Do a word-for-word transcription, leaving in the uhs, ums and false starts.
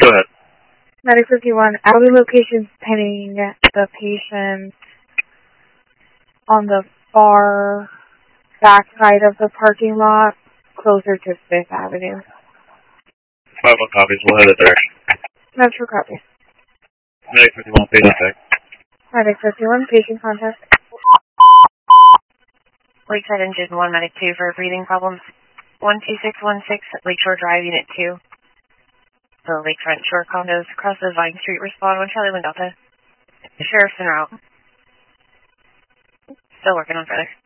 Go ahead. Medic fifty-one, hourly location's pending the patient on the far back side of the parking lot, closer to Fifth Avenue. five one copies, we'll head it there. Metro copy. Medic fifty-one, patient check. Medic fifty-one, patient contact. Lakeside Engine one, Medic two for breathing problems. one two six one six, Lakeshore Drive, Unit two. The Lakefront Shore condos across the Vine Street, respond one Charlie one Delta. Sheriff's en route. Still working on further.